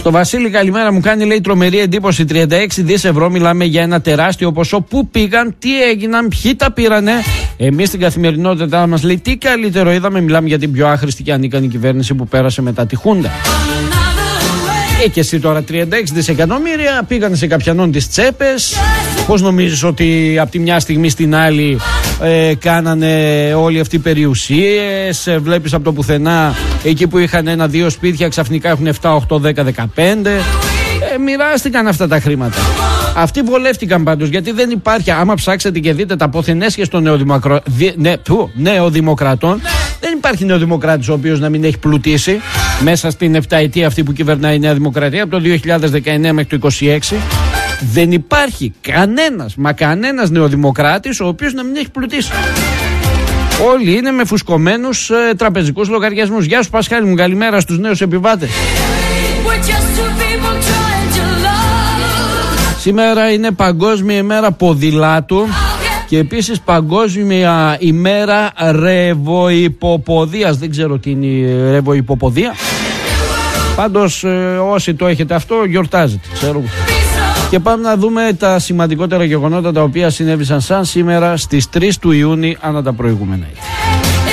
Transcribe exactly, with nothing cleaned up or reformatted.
Στο Βασίλη, καλημέρα, μου κάνει λέει τρομερή εντύπωση. τριάντα έξι δισεκατομμύρια ευρώ, μιλάμε για ένα τεράστιο ποσό. Πού πήγαν, τι έγιναν, ποιοι τα πήρανε. Εμείς στην καθημερινότητά μας λέει τι καλύτερο είδαμε. Μιλάμε για την πιο άχρηστη και ανίκανη κυβέρνηση που πέρασε μετά τη Χούντα. Ε, και εσύ τώρα τριάντα έξι δισεκατομμύρια πήγαν σε κάποιανών τις τσέπες. Πώς νομίζεις ότι από τη μια στιγμή στην άλλη ε, κάνανε όλοι αυτοί οι περιουσίες? Ε, βλέπεις από το πουθενά εκεί που είχαν ένα-δύο σπίτια ξαφνικά έχουν επτά, οκτώ, δέκα, δεκαπέντε. Ε, μοιράστηκαν αυτά τα χρήματα. Αυτοί βολεύτηκαν πάντως, γιατί δεν υπάρχει. Άμα ψάξετε και δείτε τα ποθενέσχες των νεοδημοκρα... ναι, νεοδημοκρατών, δεν υπάρχει νεοδημοκράτης ο οποίος να μην έχει πλουτίσει μέσα στην επταετία αυτή που κυβερνάει η Νέα Δημοκρατία από το δύο χιλιάδες δεκαεννέα μέχρι το είκοσι έξι. Δεν υπάρχει κανένας, μα κανένας νεοδημοκράτης ο οποίος να μην έχει πλουτίσει. Όλοι είναι με φουσκωμένους ε, τραπεζικούς λογαριασμούς. Γεια σου Πασχάλη μου, καλημέρα στους νέους επιβάτες. Σήμερα είναι Παγκόσμια ημέρα ποδηλάτου και επίσης Παγκόσμια ημέρα ρεβοϊποποδίας. Δεν ξέρω τι είναι η ρεβοϊποποδία. Πάντως ε, όσοι το έχετε αυτό γιορτάζετε, ξέρω. Και πάμε να δούμε τα σημαντικότερα γεγονότα τα οποία συνέβησαν σαν σήμερα στις τρεις του Ιούνιου ανά τα προηγούμενα έτη.